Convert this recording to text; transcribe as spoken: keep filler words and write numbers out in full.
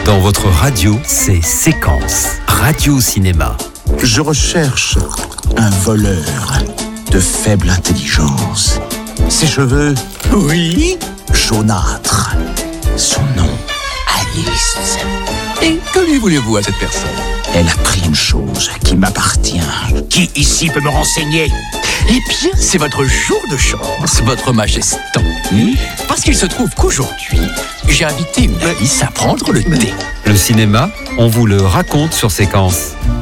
Dans votre radio, c'est Séquence, radio-cinéma. Je recherche un voleur de faible intelligence. Ses cheveux, Oui. jaunâtres. Son nom, Alice. Et que lui voulez-vous à cette personne? Elle a pris une chose qui m'appartient. Qui ici peut me renseigner? Eh bien, c'est votre jour de chance, votre majesté. Hmm? Parce qu'il se trouve qu'aujourd'hui, j'ai invité une Alice à prendre le thé. Le cinéma, on vous le raconte sur Séquence.